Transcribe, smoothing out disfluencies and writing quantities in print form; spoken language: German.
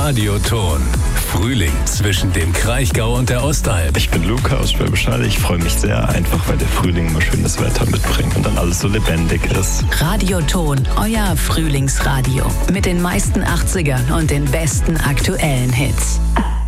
Radioton. Frühling zwischen dem Kraichgau und der Ostalb. Ich bin Luca aus Schwäbisch Hall. Ich freue mich sehr, einfach weil der Frühling immer schönes Wetter mitbringt und dann alles so lebendig ist. Radioton, euer Frühlingsradio. Mit den meisten 80ern und den besten aktuellen Hits.